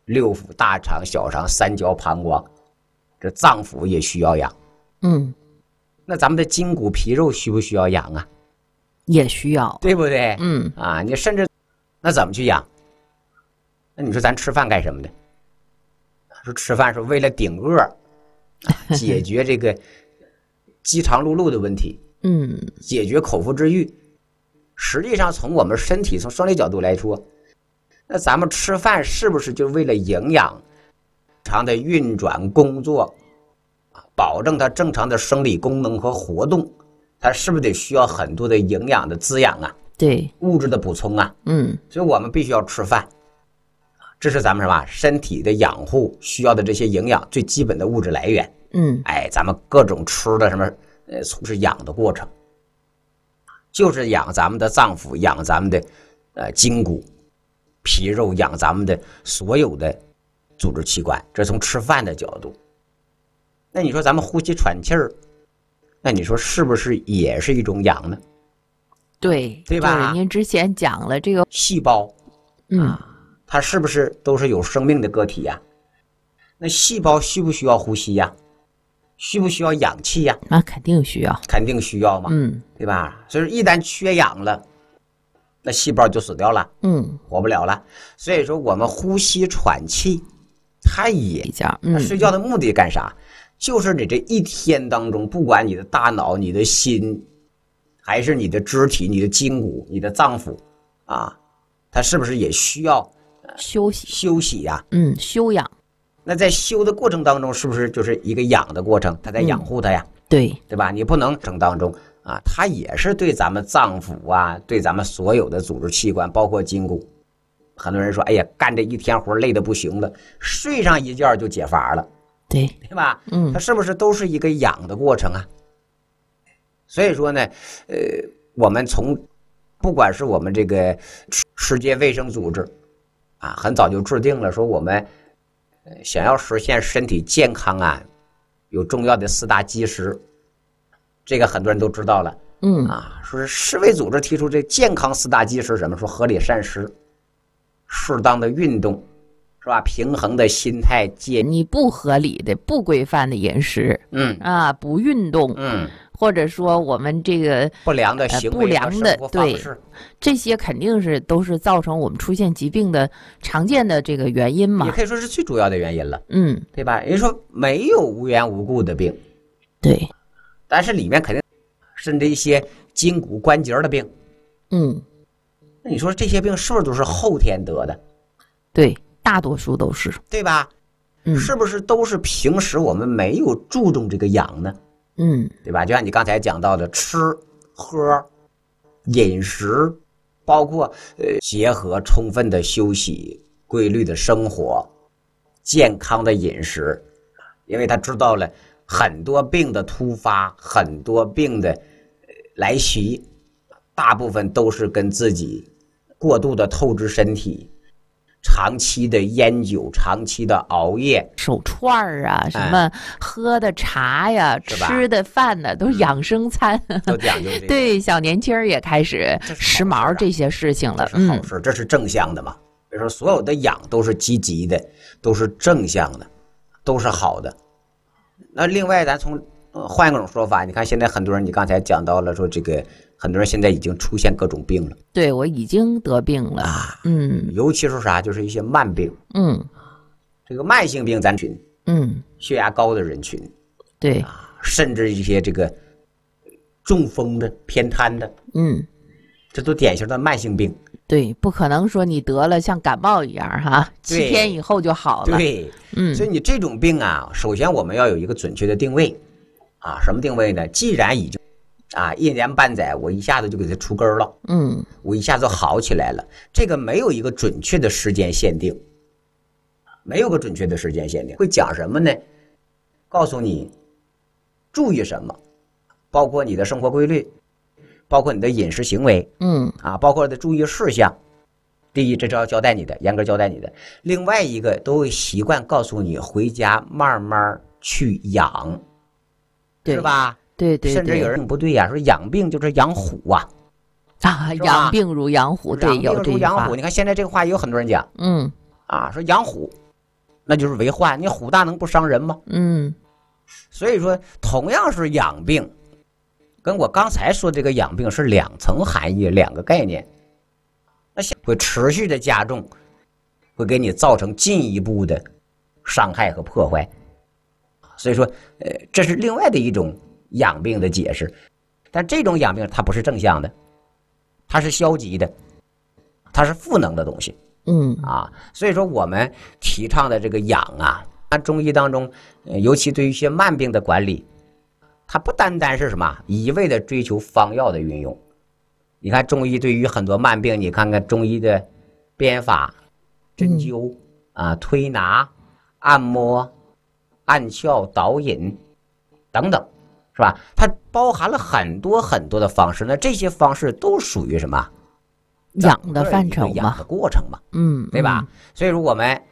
六腑、大肠、小肠、三焦、膀胱，这脏腑也需要养。那咱们的筋骨皮肉需不需要养啊？ 也需要， 对不对？你甚至那怎么去养？那你说咱吃饭干什么的？说吃饭是为了顶饿，解决这个饥肠辘辘的问题，解决口腹之欲。实际上从我们身体从生理角度来说，那咱们吃饭是不是就为了营养正常的运转工作，保证它正常的生理功能和活动？它是不是得需要很多的营养的滋养啊？ 对， 物质的补充啊。所以我们必须要吃饭，这是咱们什么身体的养护需要的这些营养最基本的物质来源。咱们各种吃的什么是养的过程，就是养咱们的脏腑，养咱们的筋骨皮肉，养咱们的所有的组织器官，这从吃饭的角度。那你说咱们呼吸喘气儿，那你说是不是也是一种养呢？对吧？ 就是您之前讲了这个细胞，它是不是都是有生命的个体呀？那细胞需不需要呼吸呀？需不需要氧气呀？ 那肯定需要， 肯定需要嘛，对吧？所以说一旦缺氧了，那细胞就死掉了，活不了了。所以说我们呼吸喘气，它也睡觉的目的干啥？就是你这一天当中，不管你的大脑、你的心，还是你的肢体、你的筋骨、你的脏腑啊，它是不是也需要休息呀？ 休养。 那在休的过程当中，是不是就是一个养的过程？它在养护它呀，对吧？你不能程当中啊，它也是对咱们脏腑啊，对咱们所有的组织器官，包括筋骨。很多人说，哎呀，干这一天活累得不行了，睡上一觉就解乏了，对吧？它是不是都是一个养的过程啊？所以说呢，我们从不管是我们这个世界卫生组织啊，很早就制定了说我们想要实现身体健康啊，有重要的4大基石，这个很多人都知道了。说是世卫组织提出这健康4大基石什么？说合理膳食、适当的运动，是吧？平衡的心态， 你不合理的、不规范的饮食，不运动，或者说我们这个不良的行为和生活方式， 这些肯定是都是造成我们出现疾病的常见的这个原因嘛， 也可以说是最主要的原因了，对吧？人说没有无缘无故的病，对，但是里面肯定甚至一些筋骨关节的病，那你说这些病是不是都是后天得的？ 对，大多数都是， 对吧？是不是都是平时我们没有注重这个养呢？对吧？就像你刚才讲到的吃喝饮食，包括结合充分的休息、规律的生活、健康的饮食，因为他知道了很多病的突发，很多病的来袭，大部分都是跟自己过度的透支身体、长期的烟酒、长期的熬夜、 手串啊，什么喝的茶呀、吃的饭呢，都是养生餐， 都讲究这个。 对，小年轻也开始时髦这些事情了。 这是好事，这是正向的嘛。比如说，所有的养都是积极的，都是正向的，都是好的。那另外，咱从换一种说法，你看现在很多人，你刚才讲到了说这个。很多人现在已经出现各种病了， 对，我已经得病了啊， 尤其是啥，就是一些慢病，这个慢性病咱群，血压高的人群，对，甚至一些这个中风的、偏瘫的，这都典型的慢性病。 对，不可能说你得了像感冒一样哈，7天以后就好了。 对，所以你这种病啊，首先我们要有一个准确的定位啊，什么定位呢？既然已经1年半载，我一下子就给它出根了，我一下子好起来了。这个没有一个准确的时间限定，没有个准确的时间限定。会讲什么呢？告诉你注意什么，包括你的生活规律，包括你的饮食行为，包括的注意事项。第一，这是要交代你的，严格交代你的。另外一个，都会习惯告诉你回家慢慢去养，是吧？对，甚至有人不对呀，说养病就是养虎啊， 养病如养虎，对，有这句话。 你看现在这个话也有很多人讲，说养虎那就是为患。你虎大能不伤人吗？所以说同样是养病，跟我刚才说这个养病是两层含义，两个概念，那会持续的加重，会给你造成进一步的伤害和破坏。所以说这是另外的一种养病的解释。但这种养病它不是正向的，它是消极的，它是负能的东西。所以说我们提倡的这个养啊，中医当中尤其对于一些慢病的管理，它不单单是什么一味的追求方药的运用。你看中医对于很多慢病，你看看中医的编法、针灸推拿、按摩、按窍、导引等等，是吧？它包含了很多很多的方式，那这些方式都属于什么？ 养的范畴嘛， 养的过程嘛，对吧？所以说我们